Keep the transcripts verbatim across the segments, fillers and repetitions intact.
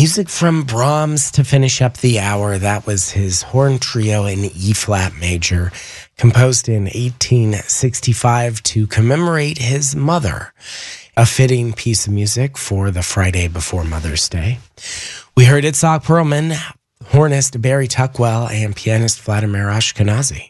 Music from Brahms to finish up the hour. That was his horn trio in E-flat major, composed in eighteen sixty-five to commemorate his mother. A fitting piece of music for the Friday before Mother's Day. We heard Itzhak Perlman, hornist Barry Tuckwell, and pianist Vladimir Ashkenazi.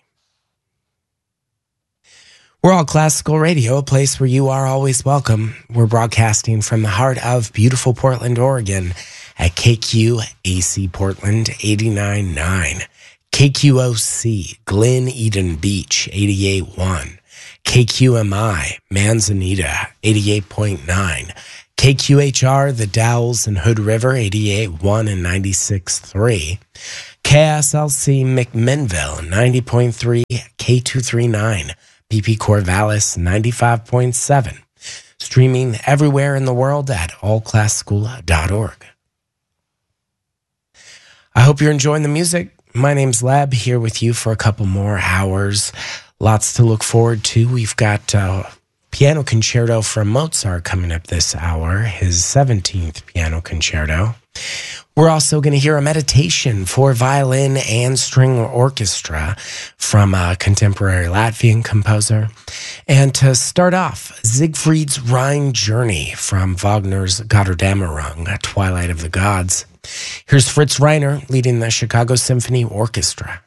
We're All Classical Radio, a place where you are always welcome. We're broadcasting from the heart of beautiful Portland, Oregon, at K Q A C Portland eighty-nine point nine, K Q O C Glen Eden Beach eighty-eight point one, K Q M I Manzanita eighty-eight point nine, K Q H R The Dalles and Hood River eighty-eight point one and ninety-six point three, K S L C McMinnville ninety point three, K two thirty-nine B P Corvallis ninety-five point seven. Streaming everywhere in the world at all classical dot org. I hope you're enjoying the music. My name's Leb, here with you for a couple more hours. Lots to look forward to. We've got a piano concerto from Mozart coming up this hour, his seventeenth piano concerto. We're also going to hear a meditation for violin and string orchestra from a contemporary Latvian composer. And to start off, Siegfried's Rhine Journey from Wagner's Götterdämmerung, Twilight of the Gods. Here's Fritz Reiner leading the Chicago Symphony Orchestra.